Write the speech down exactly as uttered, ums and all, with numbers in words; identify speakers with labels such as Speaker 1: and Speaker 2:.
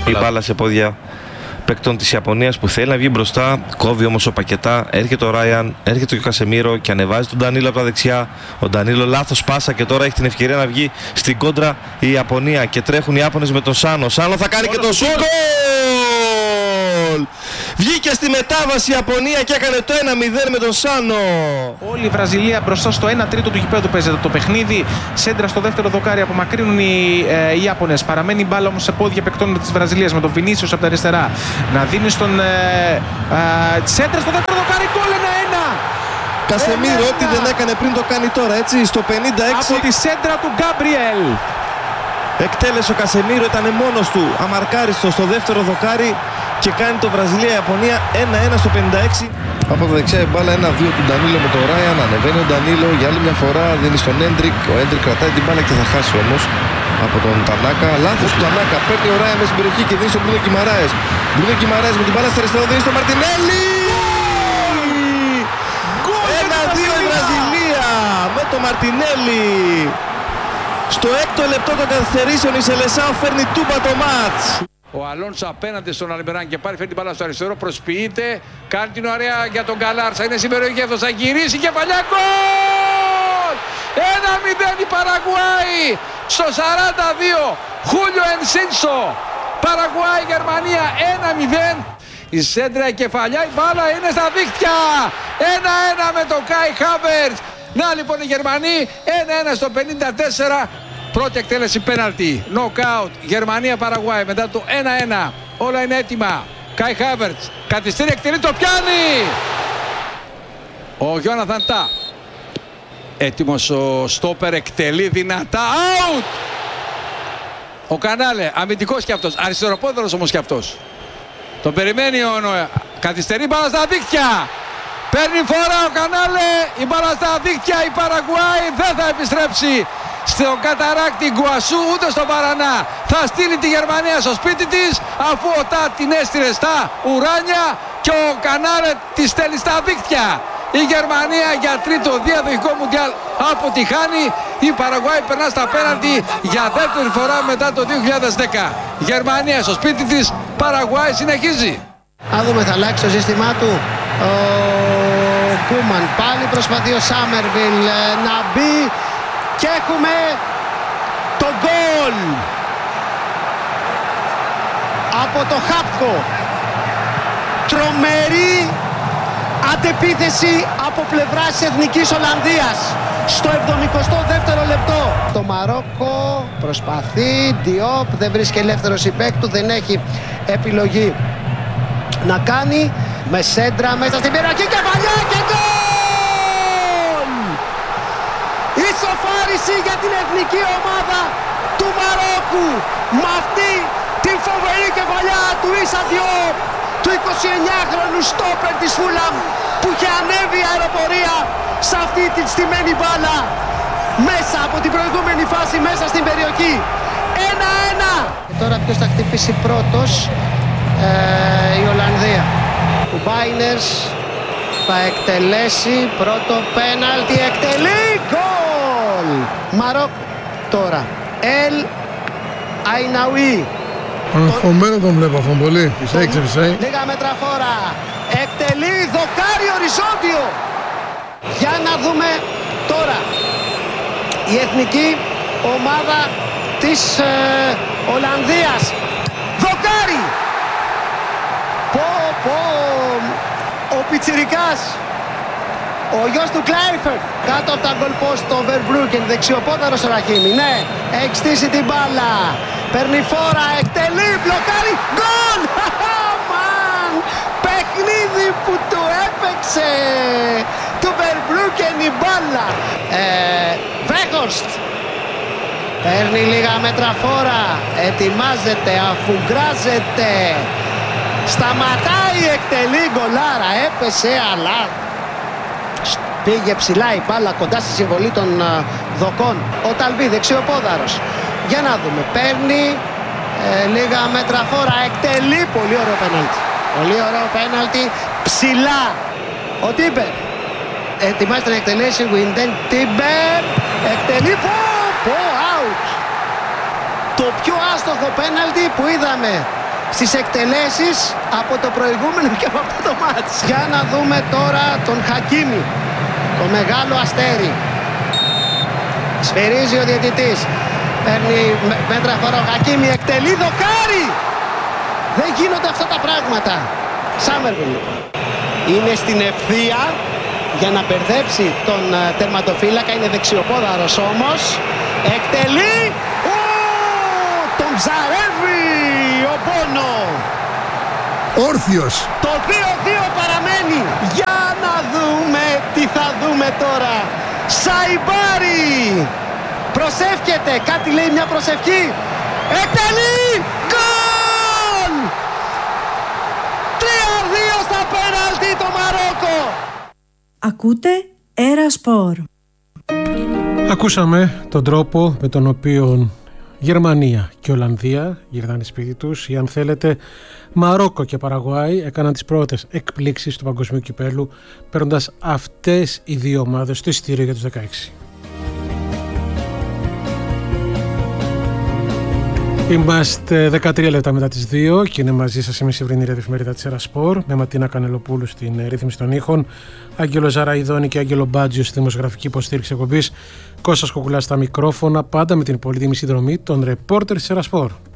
Speaker 1: Η μπάλα σε πόδια παίκτων της Ιαπωνίας που θέλει να βγει μπροστά. Κόβει όμως ο Πακετά. Έρχεται ο Ράιαν, έρχεται και ο Κασεμίρο και ανεβάζει τον Ντανίλο από τα δεξιά. Ο Ντανίλο λάθος πάσα και τώρα έχει την ευκαιρία να βγει στην κόντρα η Ιαπωνία. Και τρέχουν οι Ιάπωνες με τον Σάνο. Σάνο θα κάνει και το σουτ. Βγήκε στη μετάβαση η Ιαπωνία και έκανε το ένα μηδέν με τον Σάνο.
Speaker 2: Όλη η Βραζιλία μπροστά στο ένα τρίτο του γηπέδου παίζεται το παιχνίδι. Σέντρα στο δεύτερο δοκάρι, απομακρύνουν οι, ε, οι Ιάπωνες. Παραμένει η μπάλα όμως σε πόδια παικτών της Βραζιλίας με τον Βινίσιος από τα αριστερά. Να δίνει στον ε, ε, σέντρα στο δεύτερο δοκάρι, γκολ ένα ένα.
Speaker 1: Κασεμίρο, ό,τι δεν έκανε πριν το κάνει τώρα, έτσι, στο πενήντα έξι.
Speaker 2: Από τη σέντρα του Γκάμπριελ.
Speaker 1: Εκτέλεσε ο Κασεμίρο, ήταν μόνος του αμαρκάριστο στο δεύτερο δοκάρι και κάνει το Βραζιλία-Ιαπωνία ένα ένα στο πενήντα έξι. Από τα δεξιά η μπάλα ένα δύο του Ντανίλο με τον Ράιαν. Ανεβαίνει ο Ντανίλο για άλλη μια φορά, δίνει στον Έντρικ. Ο Έντρικ κρατάει την μπάλα και θα χάσει όμως από τον Τανάκα. Λάθος του Τανάκα. Παίρνει ο Ράιαν μέσα στην περιοχή και δίνει στον Μπρούνο Γκιμαράες. Μπρούνο Γκιμαράες με την μπάλα στα αριστερά, δίνει στον Μαρτινέλη. ένα δύο η Βραζιλία με τον Μαρτινέλη. Στο έκτο λεπτό των καθυστερήσεων η Σελεσάο φέρνει τούμπα το μάτς.
Speaker 3: Ο Αλόνσο απέναντι στον Αλμπεράν και πάλι φέρνει την μπάλα στο αριστερό, προσποιείται, κάνει την ωραία για τον Γκαλάρσα, είναι στην περιοχή αυτός, θα γυρίσει κεφαλιά, γκολ! ένα μηδέν η Παραγουάη στο σαράντα δύο, Χούλιο Ενσίνσο, Παραγουάη Γερμανία ένα μηδέν. Η σέντρα, η κεφαλιά, η μπάλα είναι στα δίχτυα, ένα ένα με τον Κάι Χάβερτς. Να λοιπόν οι Γερμανοί, ένα ένα στο πενήντα τέσσερα. Πρώτη εκτέλεση πέναλτι, νοκάουτ, Γερμανία-Παραγουάη μετά το ένα ένα. Όλα είναι έτοιμα. Κάι Χάβερτς, καθυστέρη, εκτελεί, το πιάνει! Ο Γιόναθαν Τά. Έτοιμος ο στόπερ, εκτελεί δυνατά, out! Ο Κανάλε, αμυντικός κι αυτός, αριστεροπόδαρος όμως κι αυτός. Τον περιμένει ο Νοε, καθυστερεί, μπάλα στα δίχτυα. Παίρνει φορά ο Κανάλε, η μπάλα στα δίχτυα, η Παραγουάη δεν θα επιστρέψει στον καταράκτη Γκουασού ούτε στον Παρανά. Θα στείλει τη Γερμανία στο σπίτι της, αφού ο Τά την έστειλε στα ουράνια και ο Κανάλε τη στέλνει στα δίχτυα. Η Γερμανία για τρίτο διαδοχικό μουντιάλ αποτυχάνει. Η Παραγουάη περνά στα πέναντι για δεύτερη φορά μετά το δύο χιλιάδες δέκα. Γερμανία στο σπίτι της, Παραγουάη συνεχίζει.
Speaker 4: Να δούμε, θα αλλάξει το σύστημά του ο Κούμαν. Πάλι προσπαθεί ο Σάμερβιλ να μπει και έχουμε το γκολ από το Χάπκο. Τρομερή αντεπίθεση από πλευράς της Εθνικής Ολλανδίας στο εβδομηκοστό δεύτερο λεπτό. Το Μαρόκο προσπαθεί, Διόπ δεν βρίσκει ελεύθερο συμπαίκτου του, δεν έχει επιλογή να κάνει, με σέντρα μέσα στην περιοχή, κεφαλιά και γκολ! Ισοφάριση για την εθνική ομάδα του Μαρόκου με αυτή την φοβερή κεφαλιά του Ίσα Διόπ, του εικοσιεννιάχρονου στόπερ της Φούλαμ, που είχε ανέβει η αεροπορία σε αυτή την στημένη μπάλα μέσα από την προηγούμενη φάση μέσα στην περιοχή. ένα ένα. Και τώρα ποιος θα χτυπήσει πρώτος? Ε, η Ολλανδία. Ο Μπάινερς θα εκτελέσει πρώτο πέναλτι, εκτελεί, γκολ! Μαρόκο τώρα. Ελ Αϊναουί.
Speaker 5: Αγχωμένο τον βλέπω αυτόν πολύ. Φυσάει, ξεφυσάει.
Speaker 4: Λίγα μέτρα φόρα. Εκτελεί, δοκάρι οριζόντιο. Για να δούμε τώρα η εθνική ομάδα της ε, Ολλανδίας. Δοκάρι! Πω πω, ο πιτσιρικάς, ο γιος του Κλάιφερτ, κάτω από τα γκολ post το Verbruggen, δεξιοπόδαρος ο Ραχίμι, ναι, έχει στήσει την μπάλα, παίρνει φόρα, εκτελεί, μπλοκάρει, γκολ! Μαν, παιχνίδι που του έπαιξε του Verbruggen η μπάλα. Ε, Βέχορστ, παίρνει λίγα μέτρα φόρα, ετοιμάζεται, αφουγκράζεται, σταματάει, εκτελεί, γκολάρα, έπεσε αλλά πήγε ψηλά η μπάλα κοντά στη συμβολή των uh, δοκών. Ο Ταλβί, δεξιοπόδαρος, για να δούμε, παίρνει ε, λίγα μέτρα φόρα, εκτελεί, πολύ ωραίο πέναλτι, πολύ ωραίο πέναλτι, ψηλά ο Τίμπερ, ετοιμάζεται να εκτελέσει, Winden, Τίμπερ, εκτελεί, πω, πω, out, το πιο άστοχο πέναλτι που είδαμε στις εκτελέσεις από το προηγούμενο και από αυτό το μάτς. Για να δούμε τώρα τον Χακίμι, το μεγάλο αστέρι. Σφυρίζει ο διαιτητής. Παίρνει μέτρα φορά ο Χακίμι, εκτελεί, δοκάρι! Δεν γίνονται αυτά τα πράγματα. Σάμερβιλ είναι στην ευθεία για να μπερδέψει τον τερματοφύλακα. Είναι δεξιοπόδαρος όμως. Εκτελεί! Ω, τον ψαρεύει ο Μπόνο.
Speaker 5: Όρθιος.
Speaker 4: Το δύο δύο παραμένει. Για να δούμε τι θα δούμε τώρα. Σαϊμπάρι! Προσεύχεται, κάτι λέει μια προσευχή. Εκτελεί! Γκολ! τρία δύο στα πέναλτι το Μαρόκο.
Speaker 6: Ακούτε Έρα Σπορ.
Speaker 7: Ακούσαμε τον τρόπο με τον οποίο Γερμανία και Ολλανδία γυρνάνε σπίτι τους, ή αν θέλετε Μαρόκο και Παραγουάη έκαναν τις πρώτες εκπλήξεις του Παγκοσμίου Κυπέλλου, παίρνοντας αυτές οι δύο ομάδες στο εισιτήριο για τους δεκαέξι. Είμαστε δεκατρία λεπτά μετά τις δύο και είναι μαζί σας η μεσημβρινή εφημερίδα της Έρα Σπορ με Ματίνα Κανελοπούλου στην ρύθμιση των ήχων, Άγγελο Ζαραϊδόνη και Άγγελο Μπάτζιο στη δημοσιογραφική υποστήριξη εκπομπής, Κώστας Κοκουλάς στα μικρόφωνα, πάντα με την πολύτιμη συνδρομή των ρεπόρτερ της Έρα Σπορ.